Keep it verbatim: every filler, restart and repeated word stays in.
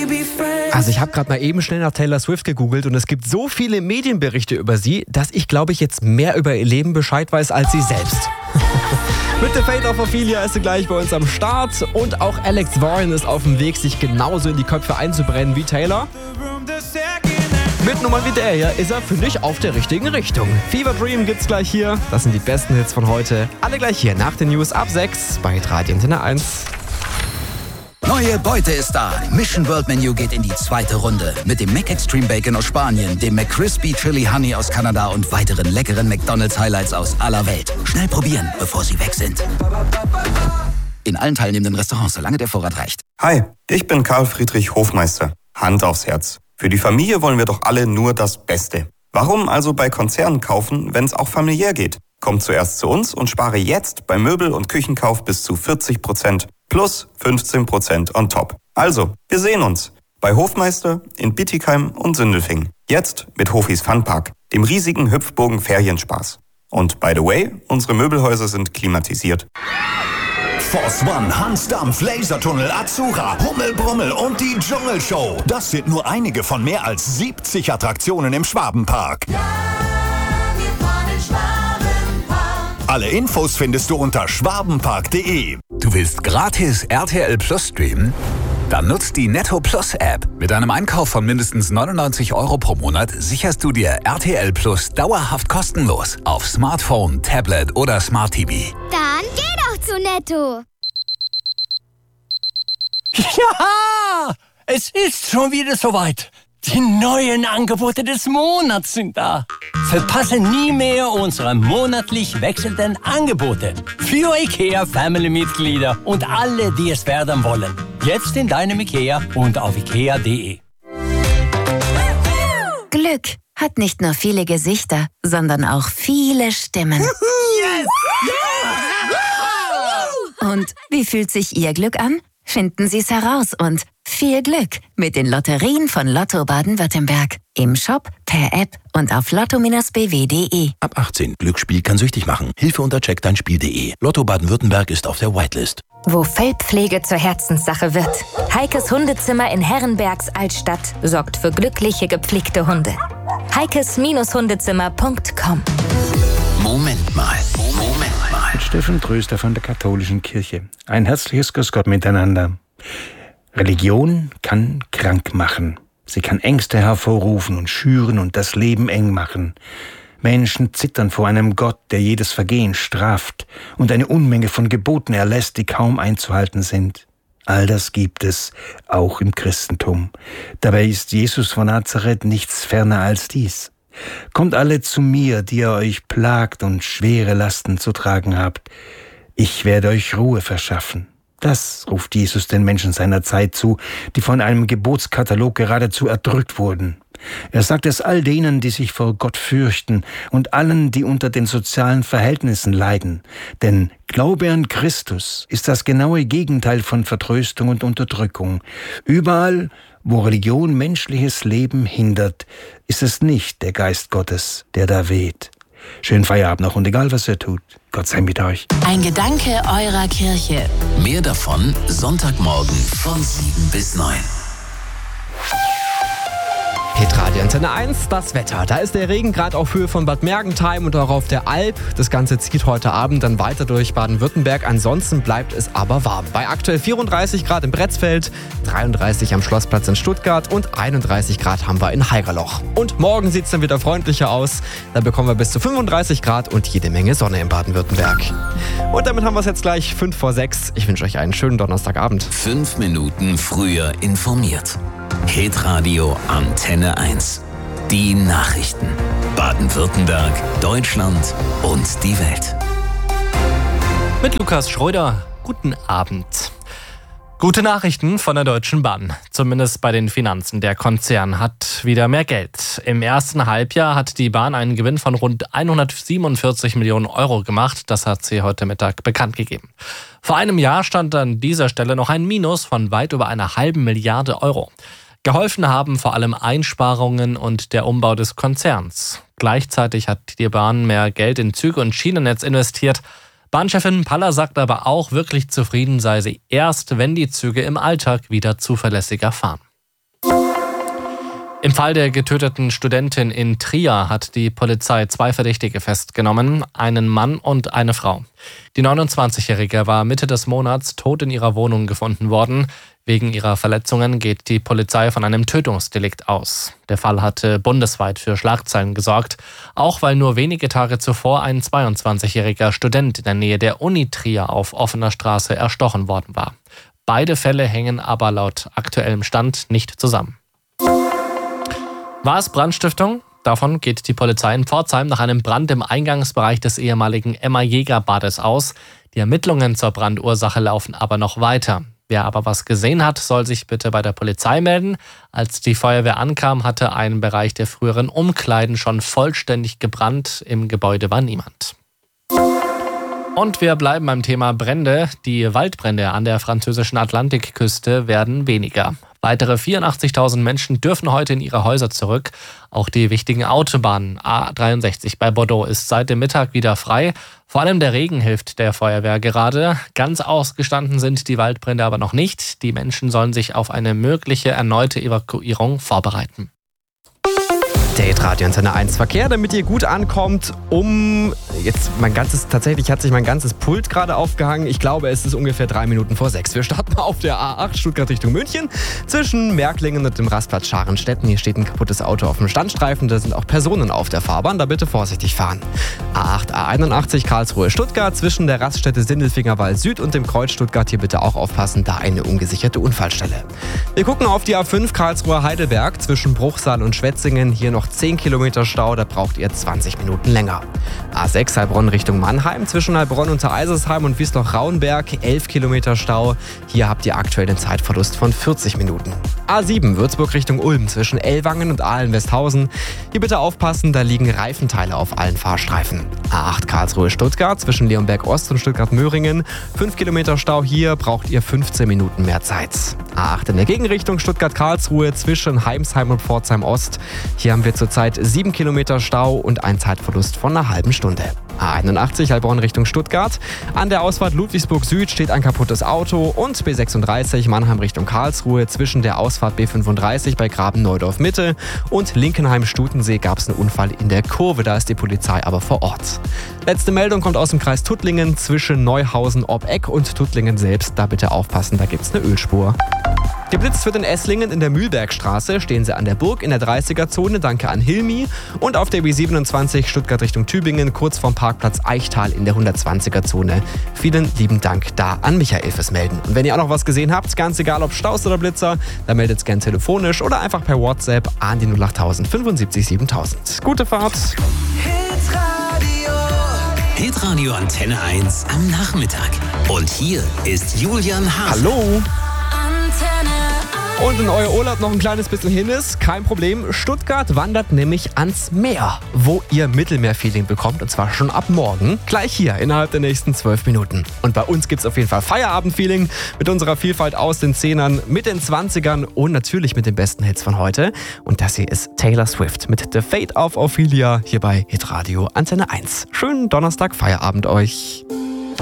Also ich habe gerade mal eben schnell nach Taylor Swift gegoogelt und es gibt so viele Medienberichte über sie, dass ich glaube ich jetzt mehr über ihr Leben Bescheid weiß als sie selbst. Mit The Fate of Ophelia ist sie gleich bei uns am Start und auch Alex Warren ist auf dem Weg, sich genauso in die Köpfe einzubrennen wie Taylor. Mit Nummern wie der hier ist er, finde ich, auf der richtigen Richtung. Fever Dream gibt's gleich hier. Das sind die besten Hits von heute. Alle gleich hier nach den News ab sechs bei Radio Antenne eins. Neue Beute ist da. Mission World Menu geht in die zweite Runde. Mit dem McExtreme Bacon aus Spanien, dem McCrispy Chili Honey aus Kanada und weiteren leckeren McDonald's Highlights aus aller Welt. Schnell probieren, bevor sie weg sind. In allen teilnehmenden Restaurants, solange der Vorrat reicht. Hi, ich bin Karl Friedrich Hofmeister. Hand aufs Herz. Für die Familie wollen wir doch alle nur das Beste. Warum also bei Konzernen kaufen, wenn es auch familiär geht? Komm zuerst zu uns und spare jetzt bei Möbel- und Küchenkauf bis zu vierzig Prozent. Plus fünfzehn Prozent on top. Also, wir sehen uns bei Hofmeister in Bietigheim und Sindelfingen. Jetzt mit Hofis Funpark, dem riesigen Hüpfburgen Ferienspaß. Und by the way, unsere Möbelhäuser sind klimatisiert. Force One, Hansdampf, Lasertunnel, Azura, Hummelbrummel und die Dschungelshow. Das sind nur einige von mehr als siebzig Attraktionen im Schwabenpark. Ja, wir fahren in Schwabenpark. Alle Infos findest du unter schwabenpark punkt de. Du willst gratis R T L Plus streamen? Dann nutzt die Netto Plus App. Mit einem Einkauf von mindestens neunundneunzig Euro pro Monat sicherst du dir R T L Plus dauerhaft kostenlos auf Smartphone, Tablet oder Smart T V. Dann geh doch zu Netto. Ja, es ist schon wieder soweit. Die neuen Angebote des Monats sind da. Verpasse nie mehr unsere monatlich wechselnden Angebote für IKEA-Family-Mitglieder und alle, die es werden wollen. Jetzt in deinem IKEA und auf ikea punkt de. Glück hat nicht nur viele Gesichter, sondern auch viele Stimmen. Yes! Und wie fühlt sich Ihr Glück an? Finden Sie es heraus und viel Glück mit den Lotterien von Lotto Baden-Württemberg. Im Shop, per App und auf lotto Bindestrich b w punkt de. Ab achtzehn. Glücksspiel kann süchtig machen. Hilfe unter check dein spiel punkt de. Lotto Baden-Württemberg ist auf der Whitelist. Wo Fellpflege zur Herzenssache wird. Heikes Hundezimmer in Herrenbergs Altstadt sorgt für glückliche, gepflegte Hunde. heikes Hundezimmer punkt com. Moment mal, Moment mal. Mit Steffen Tröster von der Katholischen Kirche. Ein herzliches Grüß Gott miteinander. Religion kann krank machen. Sie kann Ängste hervorrufen und schüren und das Leben eng machen. Menschen zittern vor einem Gott, der jedes Vergehen straft und eine Unmenge von Geboten erlässt, die kaum einzuhalten sind. All das gibt es auch im Christentum. Dabei ist Jesus von Nazareth nichts ferner als dies. Kommt alle zu mir, die ihr euch plagt und schwere Lasten zu tragen habt. Ich werde euch Ruhe verschaffen. Das ruft Jesus den Menschen seiner Zeit zu, die von einem Gebotskatalog geradezu erdrückt wurden. Er sagt es all denen, die sich vor Gott fürchten und allen, die unter den sozialen Verhältnissen leiden. Denn Glaube an Christus ist das genaue Gegenteil von Vertröstung und Unterdrückung. Überall, wo Religion menschliches Leben hindert, ist es nicht der Geist Gottes, der da weht. Schönen Feierabend noch und egal, was ihr tut, Gott sei mit euch. Ein Gedanke eurer Kirche. Mehr davon Sonntagmorgen von sieben bis neun. Hitradio Antenne eins, das Wetter. Da ist der Regen gerade auf Höhe von Bad Mergentheim und auch auf der Alp. Das Ganze zieht heute Abend dann weiter durch Baden-Württemberg. Ansonsten bleibt es aber warm. Bei aktuell vierunddreißig Grad im Bretzfeld, dreiunddreißig am Schlossplatz in Stuttgart und einunddreißig Grad haben wir in Haigerloch. Und morgen sieht es dann wieder freundlicher aus. Da bekommen wir bis zu fünfunddreißig Grad und jede Menge Sonne in Baden-Württemberg. Und damit haben wir es jetzt gleich fünf vor sechs. Ich wünsche euch einen schönen Donnerstagabend. Fünf Minuten früher informiert. Hitradio Antenne eins. Die Nachrichten. Baden-Württemberg, Deutschland und die Welt. Mit Lukas Schröder. Guten Abend. Gute Nachrichten von der Deutschen Bahn. Zumindest bei den Finanzen. Der Konzern hat wieder mehr Geld. Im ersten Halbjahr hat die Bahn einen Gewinn von rund hundertsiebenundvierzig Millionen Euro gemacht. Das hat sie heute Mittag bekannt gegeben. Vor einem Jahr stand an dieser Stelle noch ein Minus von weit über einer halben Milliarde Euro. Geholfen haben vor allem Einsparungen und der Umbau des Konzerns. Gleichzeitig hat die Bahn mehr Geld in Züge und Schienennetz investiert. Bahnchefin Paller sagt aber auch, wirklich zufrieden sei sie erst, wenn die Züge im Alltag wieder zuverlässiger fahren. Im Fall der getöteten Studentin in Trier hat die Polizei zwei Verdächtige festgenommen, einen Mann und eine Frau. Die neunundzwanzigjährige war Mitte des Monats tot in ihrer Wohnung gefunden worden. Wegen ihrer Verletzungen geht die Polizei von einem Tötungsdelikt aus. Der Fall hatte bundesweit für Schlagzeilen gesorgt, auch weil nur wenige Tage zuvor ein zweiundzwanzigjähriger Student in der Nähe der Uni Trier auf offener Straße erstochen worden war. Beide Fälle hängen aber laut aktuellem Stand nicht zusammen. War es Brandstiftung? Davon geht die Polizei in Pforzheim nach einem Brand im Eingangsbereich des ehemaligen Emma-Jäger-Bades aus. Die Ermittlungen zur Brandursache laufen aber noch weiter. Wer aber was gesehen hat, soll sich bitte bei der Polizei melden. Als die Feuerwehr ankam, hatte ein Bereich der früheren Umkleiden schon vollständig gebrannt. Im Gebäude war niemand. Und wir bleiben beim Thema Brände. Die Waldbrände an der französischen Atlantikküste werden weniger. Weitere vierundachtzigtausend Menschen dürfen heute in ihre Häuser zurück. Auch die wichtigen Autobahnen A dreiundsechzig bei Bordeaux ist seit dem Mittag wieder frei. Vor allem der Regen hilft der Feuerwehr gerade. Ganz ausgestanden sind die Waldbrände aber noch nicht. Die Menschen sollen sich auf eine mögliche erneute Evakuierung vorbereiten. Der Hitradio Antenne eins Verkehr, damit ihr gut ankommt, um jetzt mein ganzes, tatsächlich hat sich mein ganzes Pult gerade aufgehangen. Ich glaube, es ist ungefähr drei Minuten vor sechs. Wir starten auf der A acht Stuttgart Richtung München zwischen Märklingen und dem Rastplatz Scharenstetten. Hier steht ein kaputtes Auto auf dem Standstreifen. Da sind auch Personen auf der Fahrbahn. Da bitte vorsichtig fahren. A acht, A einundachtzig Karlsruhe Stuttgart zwischen der Raststätte Sindelfingerwall Süd und dem Kreuz Stuttgart. Hier bitte auch aufpassen, da eine ungesicherte Unfallstelle. Wir gucken auf die A fünf Karlsruhe Heidelberg zwischen Bruchsal und Schwetzingen. Hier noch zehn Kilometer Stau, da braucht ihr zwanzig Minuten länger. A sechs Heilbronn Richtung Mannheim zwischen Heilbronn und Eisersheim und Wiesloch-Rauenberg, elf Kilometer Stau. Hier habt ihr aktuell den Zeitverlust von vierzig Minuten. A sieben Würzburg Richtung Ulm zwischen Ellwangen und Aalen-Westhausen. Hier bitte aufpassen, da liegen Reifenteile auf allen Fahrstreifen. A acht Karlsruhe Stuttgart zwischen Leonberg Ost und Stuttgart-Möhringen. fünf Kilometer Stau, hier braucht ihr fünfzehn Minuten mehr Zeit. A acht in der Gegenrichtung Stuttgart-Karlsruhe zwischen Heimsheim und Pforzheim Ost. Hier haben wir zurzeit sieben Kilometer Stau und einen Zeitverlust von einer halben Stunde. A einundachtzig Heilbronn Richtung Stuttgart. An der Ausfahrt Ludwigsburg Süd steht ein kaputtes Auto und B sechsunddreißig Mannheim Richtung Karlsruhe zwischen der Ausfahrt B fünfunddreißig bei Graben-Neudorf Mitte und Linkenheim-Stutensee gab es einen Unfall in der Kurve. Da ist die Polizei aber vor Ort. Letzte Meldung kommt aus dem Kreis Tuttlingen zwischen Neuhausen-Obbeck und Tuttlingen selbst. Da bitte aufpassen, da gibt es eine Ölspur. Geblitzt wird in Esslingen in der Mühlbergstraße, stehen sie an der Burg in der dreißiger-Zone, danke an Hilmi. Und auf der B siebenundzwanzig Stuttgart Richtung Tübingen, kurz vorm Parkplatz Eichtal in der hundertzwanziger-Zone. Vielen lieben Dank da an Michael fürs Melden. Und wenn ihr auch noch was gesehen habt, ganz egal ob Staus oder Blitzer, dann meldet es gern telefonisch oder einfach per WhatsApp an die null acht null null fünfundsiebzig siebentausend. Gute Fahrt! Hitradio Antenne eins am Nachmittag. Und hier ist Julian Hase. Hallo! Und in euer Urlaub noch ein kleines bisschen hin ist, kein Problem. Stuttgart wandert nämlich ans Meer, wo ihr Mittelmeer-Feeling bekommt und zwar schon ab morgen, gleich hier innerhalb der nächsten zwölf Minuten. Und bei uns gibt es auf jeden Fall Feierabend-Feeling mit unserer Vielfalt aus den Zehnern, mit den Zwanzigern und natürlich mit den besten Hits von heute. Und das hier ist Taylor Swift mit The Fate of Ophelia hier bei Hitradio Antenne eins. Schönen Donnerstag, Feierabend euch.